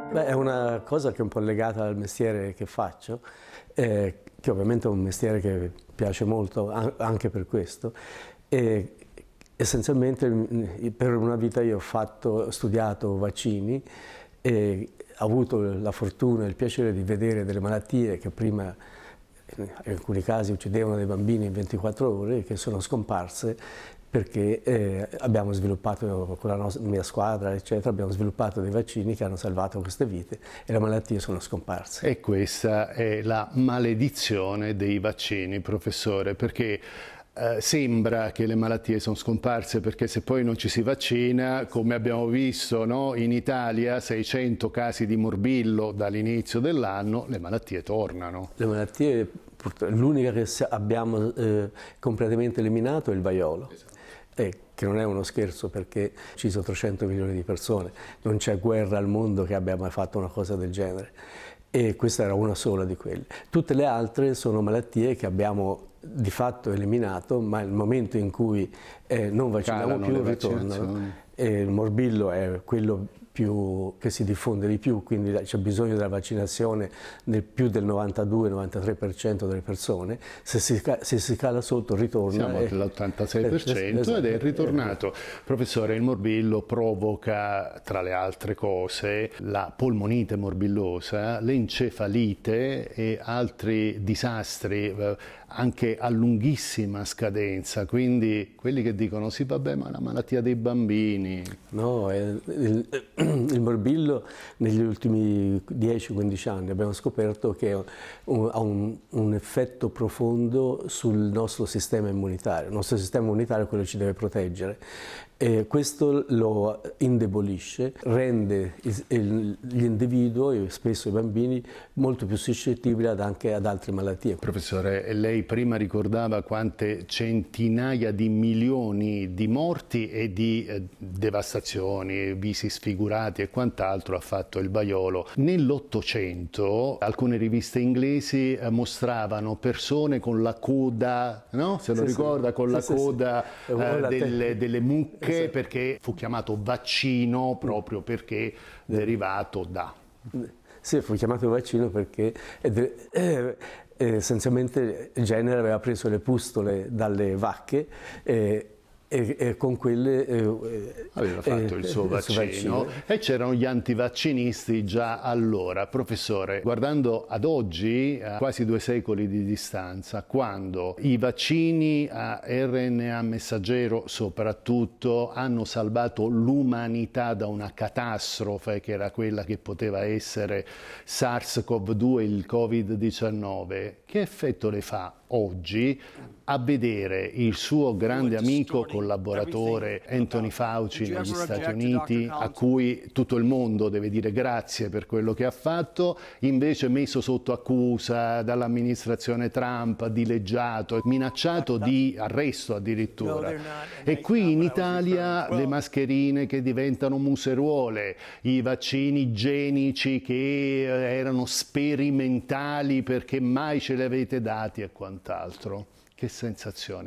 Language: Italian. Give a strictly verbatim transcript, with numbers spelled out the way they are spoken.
Beh, è una cosa che è un po' legata al mestiere che faccio, eh, che ovviamente è un mestiere che piace molto anche per questo. E essenzialmente per una vita io ho fatto, ho studiato vaccini e ho avuto la fortuna e il piacere di vedere delle malattie che prima in alcuni casi uccidevano dei bambini in ventiquattro ore, che sono scomparse perché eh, abbiamo sviluppato, con la nostra, mia squadra, eccetera, abbiamo sviluppato dei vaccini che hanno salvato queste vite e le malattie sono scomparse. E questa è la maledizione dei vaccini, professore, perché eh, sembra che le malattie sono scomparse, perché se poi non ci si vaccina, come abbiamo visto, no? In Italia seicento casi di morbillo dall'inizio dell'anno, le malattie tornano. Le malattie, l'unica che abbiamo eh, completamente eliminato è il vaiolo. Esatto. Eh, che non è uno scherzo, perché ha ucciso trecento milioni di persone, non c'è guerra al mondo che abbia mai fatto una cosa del genere, e questa era una sola di quelle. Tutte le altre sono malattie che abbiamo di fatto eliminato, ma nel momento in cui eh, non vacciniamo più ritornano. E il morbillo è quello più, che si diffonde di più, quindi c'è bisogno della vaccinazione nel più del novantadue novantatré per cento delle persone. Se si, se si cala sotto ritorna. Siamo all'ottantasei per cento ed è ritornato. Professore, il morbillo provoca, tra le altre cose, la polmonite morbillosa, l'encefalite e altri disastri anche a lunghissima scadenza, quindi quelli che dicono sì vabbè, ma la malattia dei bambini. No, il, il, il morbillo negli ultimi dieci quindici anni abbiamo scoperto che ha un, un effetto profondo sul nostro sistema immunitario. Il nostro sistema immunitario è quello che ci deve proteggere. E questo lo indebolisce, rende l'individuo, e spesso i bambini, molto più suscettibili ad anche ad altre malattie. Professore, lei prima ricordava quante centinaia di milioni di morti e di eh, devastazioni, visi sfigurati e quant'altro ha fatto il vaiolo. Nell'Ottocento alcune riviste inglesi eh, mostravano persone con la coda, no? Se lo sì, ricorda, sì. con sì, la sì, coda sì. Eh, delle, delle mucche, perché fu chiamato vaccino proprio perché derivato da. Sì, fu chiamato vaccino perché eh, eh, essenzialmente il genere aveva preso le pustole dalle vacche eh, e, e con quelle eh, aveva fatto eh, il suo vaccino, vaccino. E c'erano gli antivaccinisti già allora. Professore, guardando ad oggi, a quasi due secoli di distanza, quando i vaccini a R N A messaggero soprattutto hanno salvato l'umanità da una catastrofe che era quella che poteva essere SARS CoV due, il Covid diciannove, che effetto le fa oggi a vedere il suo grande amico collaboratore Anthony Fauci negli Stati Uniti, a cui tutto il mondo deve dire grazie per quello che ha fatto, invece messo sotto accusa dall'amministrazione Trump, dileggiato, minacciato di arresto addirittura. E qui in Italia le mascherine che diventano museruole, i vaccini igienici che erano sperimentali perché mai ce li avete dati e quant'altro. Che sensazione